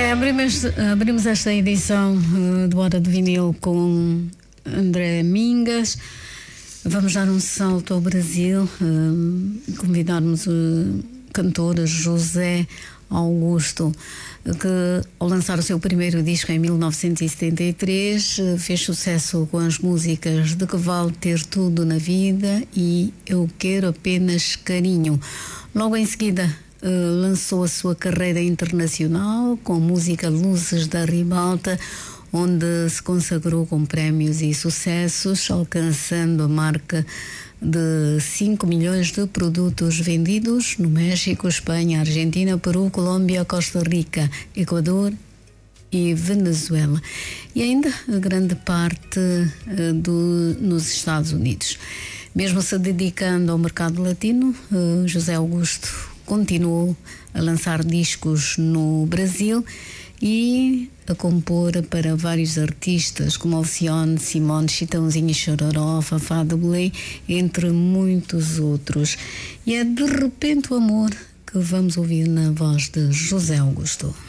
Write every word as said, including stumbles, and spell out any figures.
bem, abrimos, abrimos esta edição uh, do Hora de Vinil com André Mingas. Vamos dar um salto ao Brasil, uh, convidarmos o cantor José Augusto, que ao lançar o seu primeiro disco em mil novecentos e setenta e três fez sucesso com as músicas De Que Vale Ter Tudo na Vida e Eu Quero Apenas Carinho. Logo em seguida Uh, lançou a sua carreira internacional com a música Luzes da Ribalta, onde se consagrou com prémios e sucessos, alcançando a marca de cinco milhões de produtos vendidos no México, Espanha, Argentina, Peru, Colômbia, Costa Rica, Equador e Venezuela, e ainda a grande parte uh, do, nos Estados Unidos. Mesmo se dedicando ao mercado latino, uh, José Augusto continuou a lançar discos no Brasil e a compor para vários artistas como Alcione, Simone, Chitãozinho e Chororó, Fafá de Belém, entre muitos outros. E é De Repente o Amor que vamos ouvir na voz de José Augusto.